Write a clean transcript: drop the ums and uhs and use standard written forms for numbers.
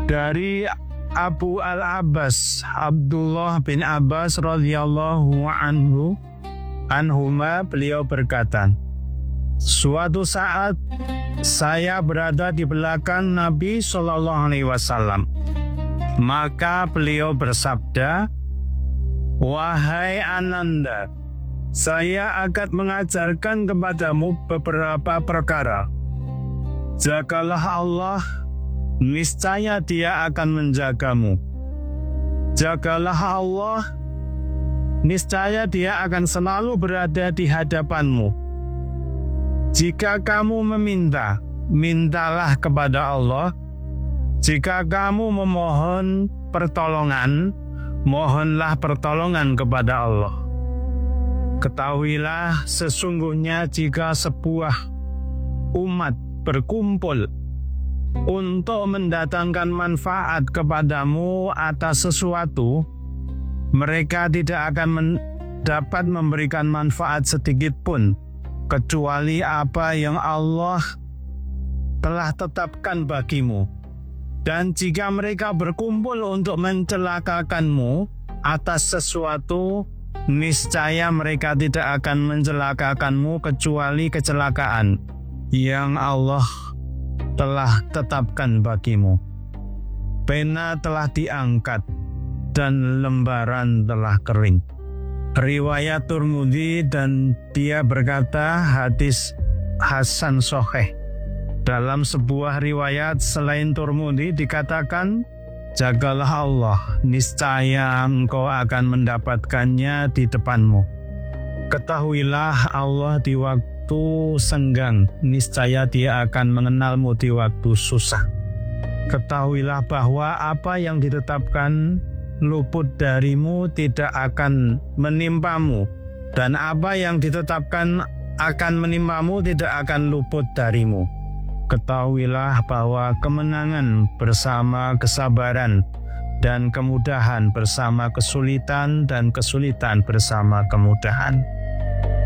Dari Abu al-Abbas Abdullah bin Abbas radhiyallahu anhuma, beliau berkata, suatu saat saya berada di belakang Nabi SAW. Maka beliau bersabda, wahai Ananda, saya akan mengajarkan kepadamu beberapa perkara. Jagalah Allah, niscaya Dia akan menjagamu. Jagalah Allah, niscaya Dia akan selalu berada di hadapanmu. Jika kamu meminta, mintalah kepada Allah. Jika kamu memohon pertolongan, mohonlah pertolongan kepada Allah. Ketahuilah sesungguhnya jika sebuah umat berkumpul untuk mendatangkan manfaat kepadamu atas sesuatu, mereka tidak akan dapat memberikan manfaat sedikit pun, kecuali apa yang Allah telah tetapkan bagimu. Dan jika mereka berkumpul untuk mencelakakanmu atas sesuatu, niscaya mereka tidak akan mencelakakanmu kecuali kecelakaan yang Allah telah tetapkan bagimu. Pena telah diangkat dan lembaran telah kering. Riwayat Tirmidzi, dan dia berkata hadis hasan sahih. Dalam sebuah riwayat selain Tirmidzi dikatakan, jagalah Allah, niscaya engkau akan mendapatkannya di depanmu. Ketahuilah Allah di waktu senggang, niscaya Dia akan mengenalmu di waktu susah. Ketahuilah bahwa apa yang ditetapkan luput darimu tidak akan menimpamu, dan apa yang ditetapkan akan menimpamu tidak akan luput darimu. Ketahuilah bahwa kemenangan bersama kesabaran, dan kemudahan bersama kesulitan, dan kesulitan bersama kemudahan.